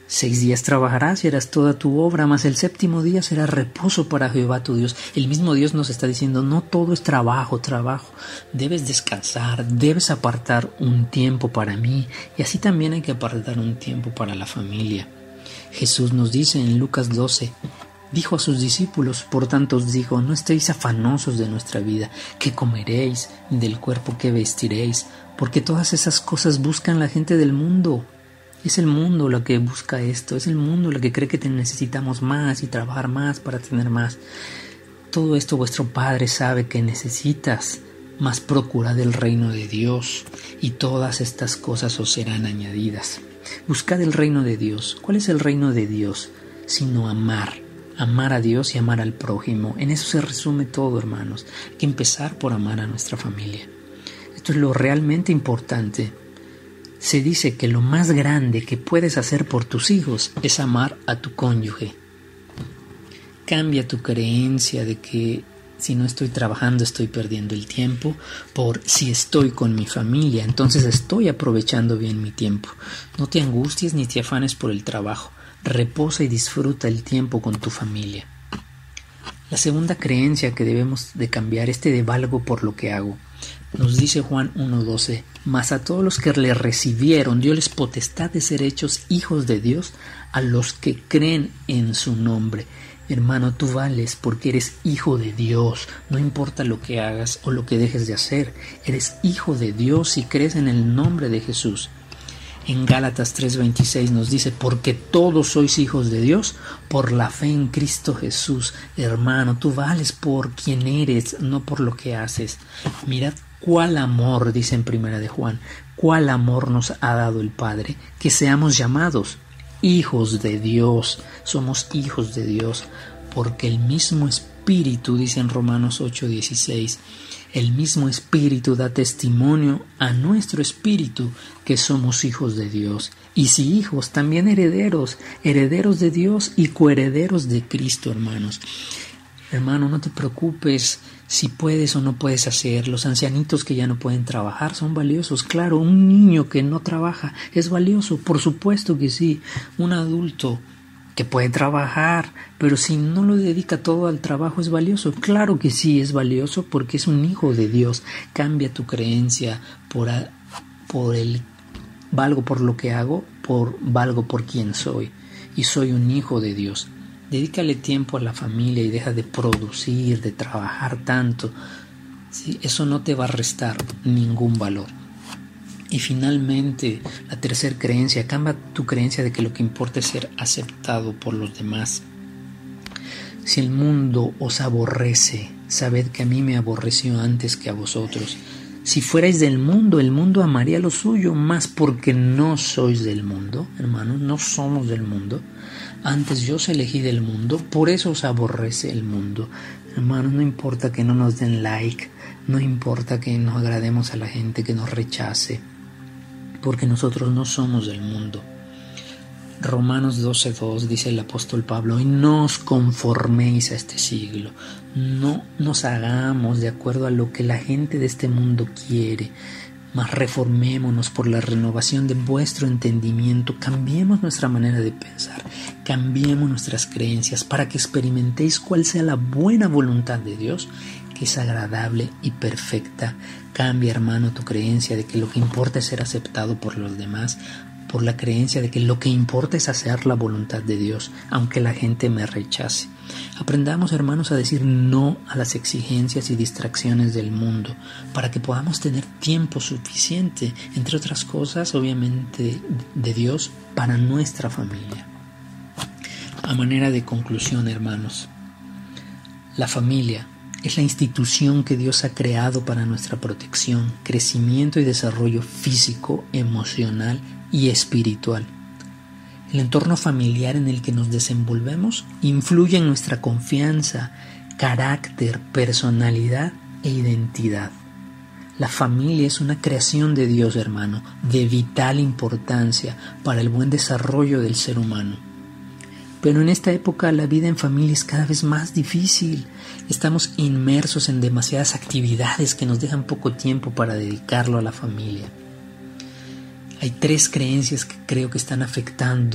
6 días trabajarás y harás toda tu obra, mas el séptimo día será reposo para Jehová tu Dios. El mismo Dios nos está diciendo, no todo es trabajo. Debes descansar, debes apartar un tiempo para mí, y así también hay que apartar un tiempo para la familia. Jesús nos dice en Lucas 12, dijo a sus discípulos, por tanto os digo, no estéis afanosos de nuestra vida, qué comeréis, del cuerpo qué vestiréis, porque todas esas cosas buscan la gente del mundo. Es el mundo lo que busca esto, es el mundo lo que cree que necesitamos más y trabajar más para tener más. Todo esto vuestro Padre sabe que necesitas, mas procurad el reino de Dios y todas estas cosas os serán añadidas. Buscad el reino de Dios. ¿Cuál es el reino de Dios? Sino amar a Dios y amar al prójimo. En eso se resume todo, hermanos. Hay que empezar por amar a nuestra familia. Esto es lo realmente importante. Se dice que lo más grande que puedes hacer por tus hijos es amar a tu cónyuge. Cambia tu creencia de que si no estoy trabajando estoy perdiendo el tiempo por si estoy con mi familia, entonces estoy aprovechando bien mi tiempo. No te angusties ni te afanes por el trabajo. Reposa y disfruta el tiempo con tu familia. La segunda creencia que debemos de cambiar es de valgo por lo que hago. Nos dice Juan 1:12, mas a todos los que le recibieron dioles potestad de ser hechos hijos de Dios, a los que creen en su nombre. Hermano, tú vales porque eres hijo de Dios, no importa lo que hagas o lo que dejes de hacer, eres hijo de Dios y crees en el nombre de Jesús. En Gálatas 3:26 nos dice, porque todos sois hijos de Dios por la fe en Cristo Jesús. Hermano, tú vales por quien eres, no por lo que haces. Mirad cuál amor, dice en Primera de Juan, cuál amor nos ha dado el Padre, que seamos llamados hijos de Dios. Somos hijos de Dios, porque el mismo Espíritu, dice en Romanos 8:16, el mismo Espíritu da testimonio a nuestro espíritu que somos hijos de Dios. Y si hijos, también herederos, herederos de Dios y coherederos de Cristo, hermanos. Hermano, no te preocupes si puedes o no puedes hacer. Los ancianitos que ya no pueden trabajar son valiosos. Claro, un niño que no trabaja es valioso, por supuesto que sí. Un adulto que puede trabajar, pero si no lo dedica todo al trabajo es valioso. Claro que sí, es valioso porque es un hijo de Dios. Cambia tu creencia por el valgo por lo que hago, por valgo por quien soy. Y soy un hijo de Dios. Dedícale tiempo a la familia y deja de producir, de trabajar tanto. ¿Sí? Eso no te va a restar ningún valor. Y finalmente, la tercera creencia, cambia tu creencia de que lo que importa es ser aceptado por los demás. Si el mundo os aborrece, sabed que a mí me aborreció antes que a vosotros. Si fuerais del mundo, el mundo amaría lo suyo, más porque no sois del mundo, hermanos, no somos del mundo. Antes yo os elegí del mundo, por eso os aborrece el mundo. Hermanos, no importa que no nos den like, no importa que nos agrademos a la gente, que nos rechace, porque nosotros no somos del mundo. Romanos 12:2 dice el apóstol Pablo, y no os conforméis a este siglo, no nos hagamos de acuerdo a lo que la gente de este mundo quiere, mas reformémonos por la renovación de vuestro entendimiento, cambiemos nuestra manera de pensar, cambiemos nuestras creencias para que experimentéis cuál sea la buena voluntad de Dios, que es agradable y perfecta. Cambia, hermano, tu creencia de que lo que importa es ser aceptado por los demás, por la creencia de que lo que importa es hacer la voluntad de Dios, aunque la gente me rechace. Aprendamos, hermanos, a decir no a las exigencias y distracciones del mundo, para que podamos tener tiempo suficiente, entre otras cosas, obviamente, de Dios, para nuestra familia. A manera de conclusión, hermanos, la familia es la institución que Dios ha creado para nuestra protección, crecimiento y desarrollo físico, emocional y espiritual. El entorno familiar en el que nos desenvolvemos influye en nuestra confianza, carácter, personalidad e identidad. La familia es una creación de Dios, hermano, de vital importancia para el buen desarrollo del ser humano. Pero en esta época la vida en familia es cada vez más difícil. Estamos inmersos en demasiadas actividades que nos dejan poco tiempo para dedicarlo a la familia. Hay 3 creencias que creo que están afectando